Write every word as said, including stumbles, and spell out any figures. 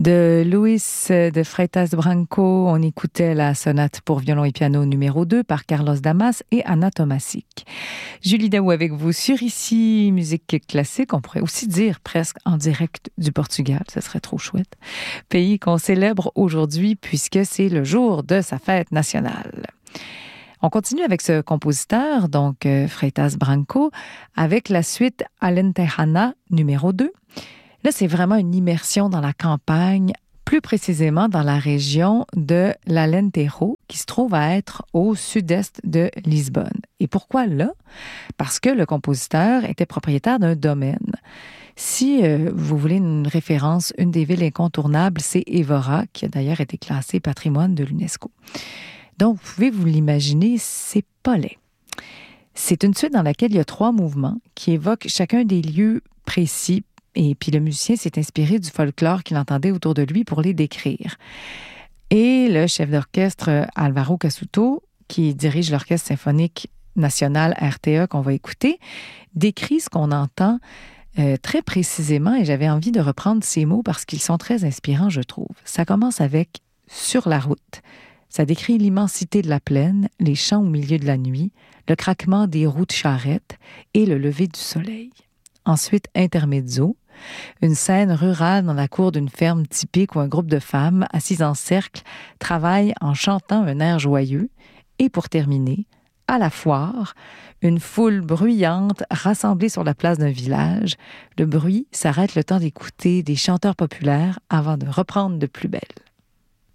De Luis de Freitas Branco, on écoutait la sonate pour violon et piano numéro deux par Carlos Damas et Anna Tomasic. Julie Daou avec vous sur Ici Musique Classique, on pourrait aussi dire presque en direct du Portugal, ce serait trop chouette. Pays qu'on célèbre aujourd'hui puisque c'est le jour de sa fête nationale. On continue avec ce compositeur, donc euh, Freitas Branco, avec la suite Alentejana numéro deux. Là, c'est vraiment une immersion dans la campagne, plus précisément dans la région de l'Alentejo, qui se trouve à être au sud-est de Lisbonne. Et pourquoi là? Parce que le compositeur était propriétaire d'un domaine. Si euh, vous voulez une référence, une des villes incontournables, c'est Évora, qui a d'ailleurs été classée patrimoine de l'UNESCO. Donc, vous pouvez vous l'imaginer, c'est pas laid. C'est une suite dans laquelle il y a trois mouvements qui évoquent chacun des lieux précis. Et puis le musicien s'est inspiré du folklore qu'il entendait autour de lui pour les décrire. Et le chef d'orchestre Álvaro Casuto, qui dirige l'Orchestre symphonique national R T E qu'on va écouter, décrit ce qu'on entend euh, très précisément, et j'avais envie de reprendre ces mots parce qu'ils sont très inspirants, je trouve. Ça commence avec « Sur la route ». Ça décrit l'immensité de la plaine, les champs au milieu de la nuit, le craquement des roues de charrette et le lever du soleil. Ensuite, intermezzo, une scène rurale dans la cour d'une ferme typique où un groupe de femmes, assises en cercle, travaillent en chantant un air joyeux. Et pour terminer, à la foire, une foule bruyante rassemblée sur la place d'un village. Le bruit s'arrête le temps d'écouter des chanteurs populaires avant de reprendre de plus belle.